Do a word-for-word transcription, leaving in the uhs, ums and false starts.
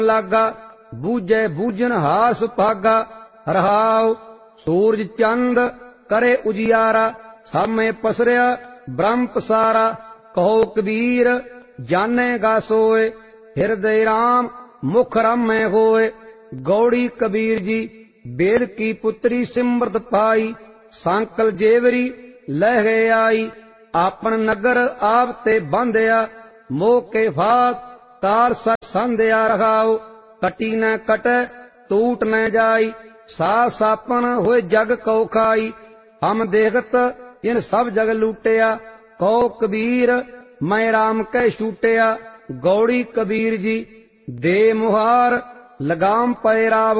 लागा बूझे बूझन हास भागा। रहाओ सूरज चंद करे उजियारा सब में पसरिया ब्रह्म पसारा। कहो कबीर जानेगा सोए हृदय राम मुख रम में होए। गौड़ी कबीर जी बेद की पुत्री सिमरत पाई सांकल जेवरी लह गए आई। आपन नगर आप ते बांधिया मोह के फात तार सच संध्या। रखाओ कटी न कटे टूट न जाई सा सापन होए जग कौ खाई। हम देखत इन सब जग लूटिया कहो कबीर मैं राम कै छूटिया। गौड़ी कबीर जी दे मुहार लगाम पैराव